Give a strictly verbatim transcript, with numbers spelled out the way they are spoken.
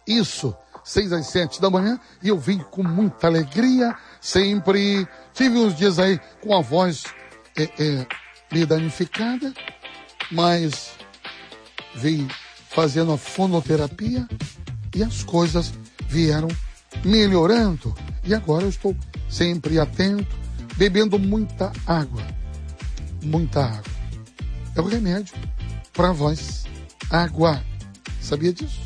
Isso, seis às sete da manhã, e eu vim com muita alegria, sempre. Tive uns dias aí com a voz é, é, meio danificada, mas vim fazendo a fonoterapia e as coisas vieram melhorando. E agora eu estou sempre atento, bebendo muita água. Muita água. É o remédio para a voz. Água. Sabia disso?